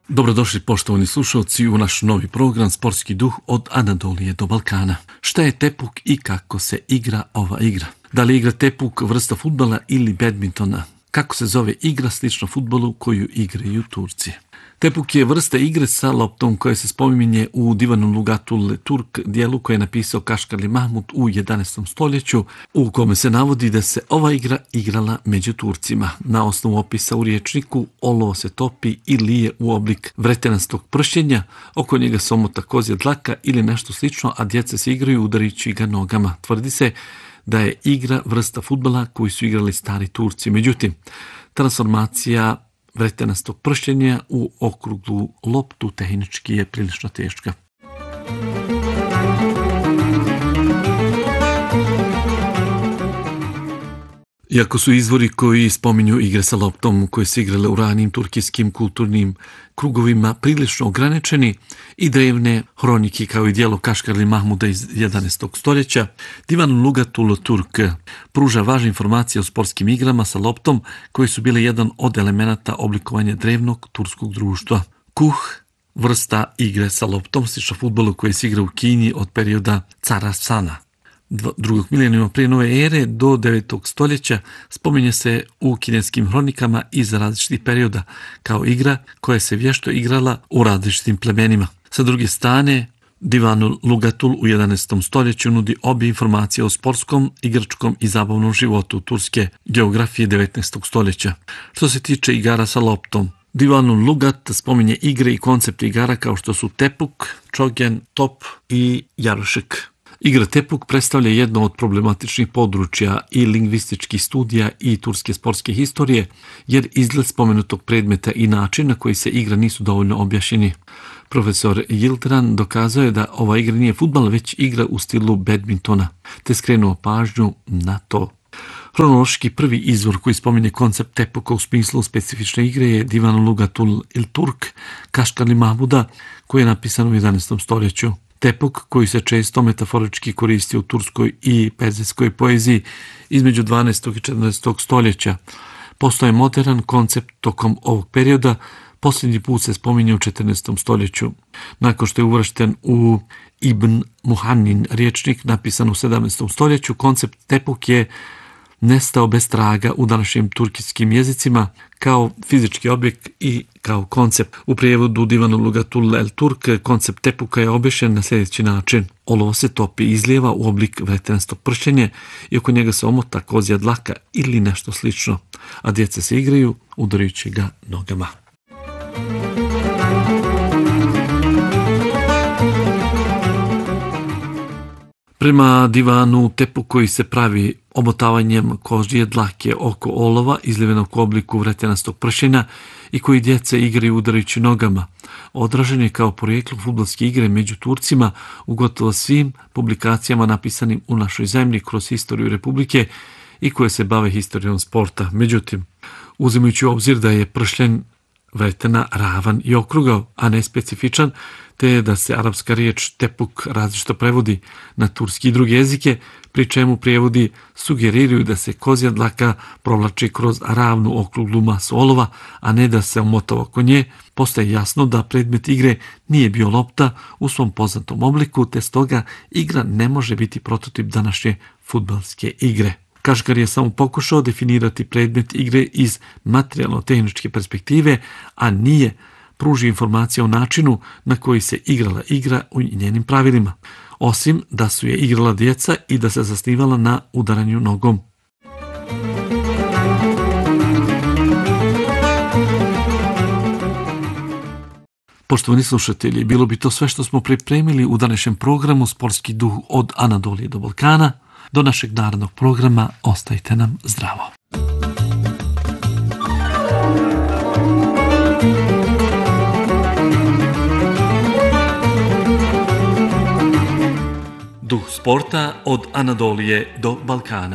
Dobrodošli poštovani slušalci u naš novi program Sportski duh od Anadolije do Balkana. Šta je tepuk i kako se igra ova igra? Da li igra tepuk vrsta fudbala ili badmintona? Kako se zove igra slično fudbalu koju igraju Turci? Tepuk je vrsta igre sa loptom koja se spominje u Divanu Lugatul Turk dijelu koje je napisao Kašgarli Mahmud u 11. stoljeću, u kome se navodi da se ova igra igrala među Turcima. Na osnovu opisa u riječniku, olovo se topi i lije u oblik vretenastog pršenja, oko njega se omota kozja dlaka ili nešto slično, a djeca se igraju udarajući ga nogama. Tvrdi se da je igra vrsta fudbala koju su igrali stari Turci. Međutim, transformacija vretenastog pršenja u okruglu loptu tehnički je prilično teška. Iako su izvori koji spominju igre sa loptom koje se igrale u ranim turkijskim kulturnim krugovima prilično ograničeni i drevne hronike kao i dijelo Kašgarli Mahmuda iz 11. stoljeća, Divan Lugatul Turk pruža važne informacije o sportskim igrama sa loptom koji su bile jedan od elemenata oblikovanja drevnog turskog društva. Kuh, vrsta igre sa loptom, slično fudbalu koji se igra u Kini od perioda cara Sana. Drugog milenijuma prije nove ere do 9. stoljeća spominje se u kineskim hronikama iz različitih perioda kao igra koja se vješto igrala u različitim plemenima. Sa druge strane, Divanul Lugatul u 11. stoljeću nudi obje informacije o sportskom, igračkom i zabavnom životu turske geografije 19. stoljeća. Što se tiče igara sa loptom, Divanul Lugat spominje igre i koncept igara kao što su tepuk, čogen, top i jarušek. Igra tepuk predstavlja jedno od problematičnih područja i lingvističkih studija i turske sportske historije, jer izgled spomenutog predmeta i način na koji se igra nisu dovoljno objašnjeni. Profesor Yildiran dokazao je da ova igra nije fudbal, već igra u stilu badmintona, te skrenuo pažnju na to. Hronološki prvi izvor koji spominje koncept tepuka u smislu specifične igre je Divan Lugatul Turk Kašgarli Mahmuda koji je napisan u 11. stoljeću. Tepuk koji se često metaforički koristi u turskoj i perzijskoj poeziji između 12. i 14. stoljeća. Postoje modern koncept tokom ovog perioda, posljednji put se spominje u 14. stoljeću. Nakon što je uvršten u Ibn Muhannin riječnik napisan u 17. stoljeću, koncept tepuk je nestao bez traga u današnjim turkijskim jezicima kao fizički objekt i kao koncept. U prijevodu Divanu Lugatul Turk koncept tepuka je objašnjen na sljedeći način. Olovo se topi i izlijeva u oblik vretenastog pršenja i oko njega se omota kozja dlaka ili nešto slično, a djeca se igraju udarajući ga nogama. Prema divanu tepuk koji se pravi omotavanjem kozje dlake oko olova izlivenog u obliku vretenastog pršenja i koji djece igraju udarajući nogama, odražen je kao porijeklo fudbalske igre među Turcima u gotovo svim publikacijama napisanim u našoj zemlji kroz historiju Republike i koje se bave historijom sporta. Međutim, uzimajući u obzir da je pršljen vretena ravan i okrugao, a ne specifičan, te da se arapska riječ tepuk različito prevodi na turski i druge jezike, pri čemu prijevodi sugeriraju da se kozja dlaka provlači kroz ravnu okruglu masu olova, a ne da se omotava oko nje, postaje jasno da predmet igre nije bio lopta u svom poznatom obliku, te stoga igra ne može biti prototip današnje fudbalske igre. Kašgar je samo pokušao definirati predmet igre iz materijalno-tehničke perspektive, a nije pružio informacije o načinu na koji se igrala igra u njenim pravilima, osim da su je igrala djeca i da se zasnivala na udaranju nogom. Poštovani slušatelji, bilo bi to sve što smo pripremili u današnjem programu Sportski duh od Anadolije do Balkana. Do našeg narodnog programa ostajte nam zdravo. Duh sporta od Anadolije do Balkana.